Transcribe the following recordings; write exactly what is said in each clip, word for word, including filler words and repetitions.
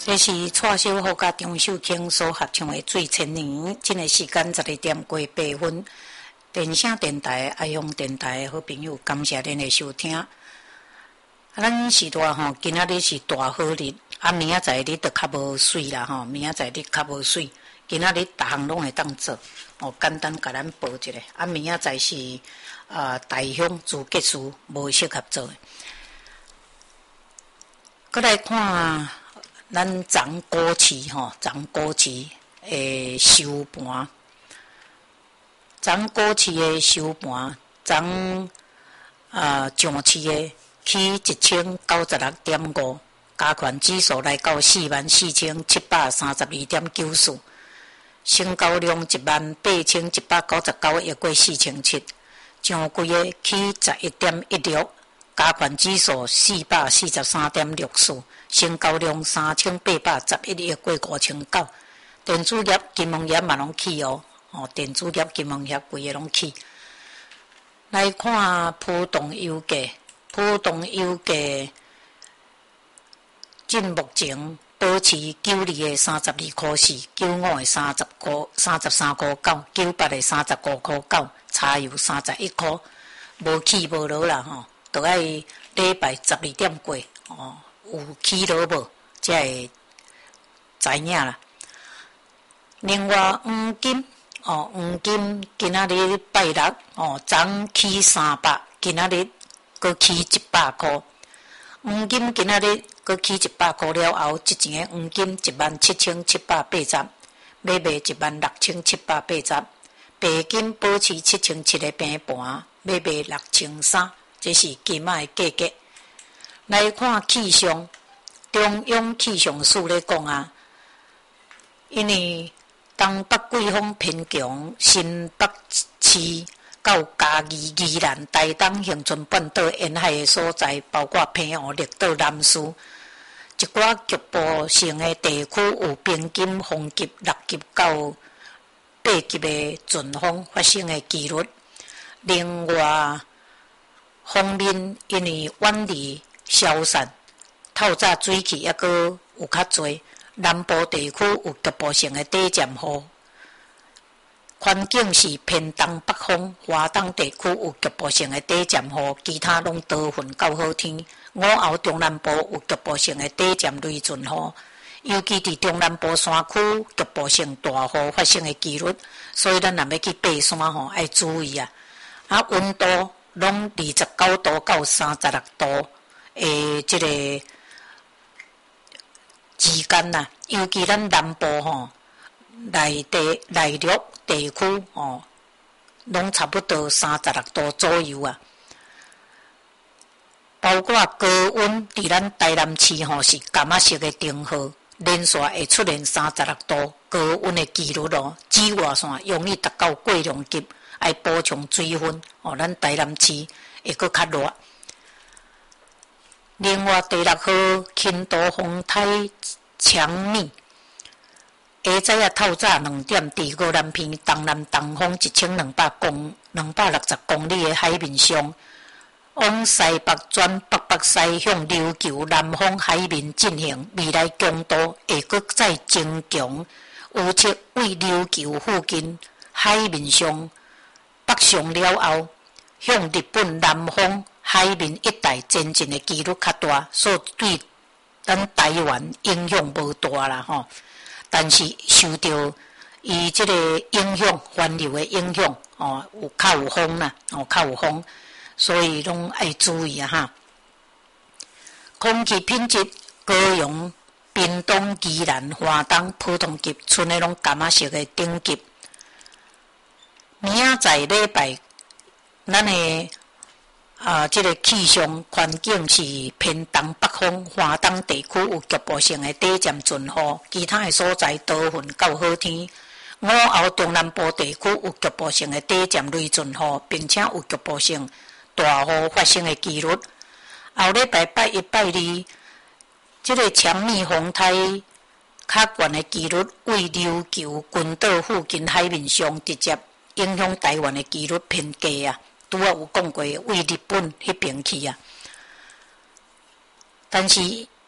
这是蔡小虎甲张秀卿所合唱的《醉千年》，这个时间十二点过八分。电声电台、爱用电台的好朋友，感谢恁的收听。啊，咱时代吼，今仔日是大好日，啊，明仔载日就较无水啦吼，明仔载日较无水。今仔日逐项拢会当做，哦，简单甲咱报一下。啊，明仔载是啊大凶自结束，无适合做的。搁来看。咱长古市吼，长古市诶收盘，长古市诶收盘，长啊上市诶起一千九十六点五，加权指数来到四万四千七百三十二点九四，成交量一万八千一百九十九亿过四千七，上柜诶起十一点一六。加权指数四百四十三点六四，成交量三千八百十一亿过五千九。电子业、金融业嘛拢起哦，哦，电子业、金融业规个拢起。来看普通油价，普通油价，至目前保持九二的三十二块四，九五的三十块、三十三块九，九八的三十五块九，柴油三十一块，无起无落啦吼。都爱礼拜十二点过哦，有起落无，才会知影啦。另外黄金哦，黄金今仔日拜六哦，涨起三百，今仔日搁起一百块。黄金今仔日搁起一百块了后，之前的黄金一万七千七百八十，买卖一万六千七百八十。白金保持七千七的平盘，买卖六千三。这是金仔的价格。来看气象，中央气象署咧讲啊，因为东北季风偏强，新北市到嘉义、宜兰、台东、恒春半岛沿海的所在，包括澎湖、绿岛、南屿，一寡局部性的地区有平均风级六级到八级的阵风发生的几率。另外，方面，因为远离消散，透早水汽抑阁有较侪。南部地区有局部性的短暂雨，环境是偏东北风。华东地区有局部性的短暂雨，其他拢多云到好天。午后中南部有局部性的短暂雷阵雨，尤其伫中南部山区局部性大雨发生的几率，所以咱若要去爬山吼，爱注意啊！啊，温度。拢二十九度到三十六度诶，即个之间呐，尤其咱南部吼，内地内陆地区吼，拢差不多三十六度左右啊。包括高温伫咱台南市吼是柑仔色的灯号，连续会出现三十六度高温的记录咯。紫外线容易达到过量级。爱补充水分哦，咱台南市会阁较热。另外，第六号轻度风台强密，下早啊透早两点，伫高南偏东南东风一千两百公两百六十公里的海面上，往西北转北北西向琉球南方海面进行，未来强度会阁再增强，预测为琉球附近海面上。北上了后，向日本南方海面一带前进的几率较大，所以对咱台湾影响无大啦吼。但是受到伊即个影响，环流的影响哦，有较有风啦，哦较有风，所以拢爱注意啊哈。空气品质高雄、屏东、宜兰、花东普通级，剩的拢柑仔色的顶级。明仔载礼拜，咱的啊，这个气象环境是偏东北风，华东地区有局部性的短暂阵雨，其他的所在多云到好天。午后中南部地区有局部性的短暂雷阵雨，并且有局部性大雨发生的几率。后礼拜拜一拜二，这个强密风台较悬的几率为琉球群岛附近海面上直接。影响台湾的几率偏低啊，拄仔有讲过为日本迄边去啊。但是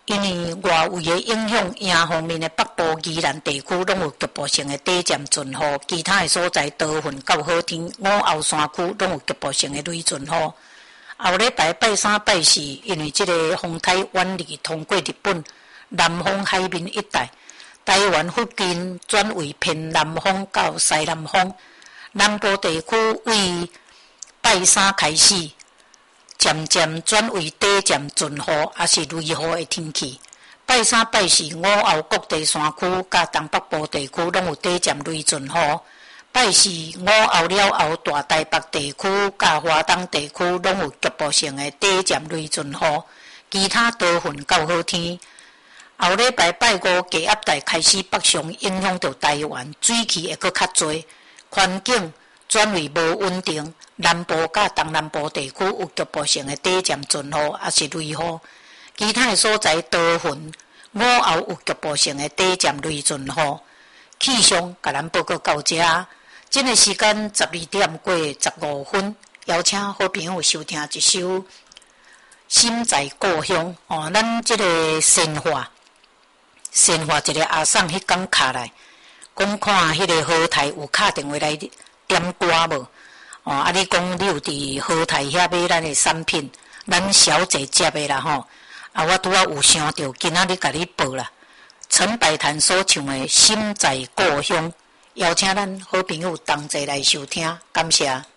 因为外围的影响，迎方面的北部宜兰地区拢有局部性的短暂阵雨，其他的所在多云到好天。午后山区拢有局部性的雷阵雨。后礼拜拜三拜四，因为这个风台远离通过日本南方海面一带，台湾附近转为偏南风到西南风。南部地区为拜三开始，渐渐转为短暂阵雨，也是雷雨的天气。拜三拜四午后各地山区甲东北部地区拢有短暂雷阵雨。拜四午后了后，大台北地区甲华东地区拢有局部性的短暂雷阵雨，其他多云到好天。后礼拜拜五低压带开始北上，影响到台湾，水汽会阁较侪，环境转为无稳定。南部甲东南部地区有局部性的短暂阵雨，也是雷雨，其他的所在多云，午后有局部性的短暂雷阵雨。气象甲咱报告到这。这个时间十二点过十五分，邀请好朋友收听一首《心在故乡》哦。咱这个神话，神话一个阿桑迄天卡来，讲看迄个河台有敲电话来点歌无？哦，啊，你讲你有伫河台遐买咱的产品，咱小姐接的啦吼。啊，我拄仔有想到，今仔日甲你报啦。陈百潭所唱的《心在故乡》。邀请咱好朋友同齐来收听，感谢。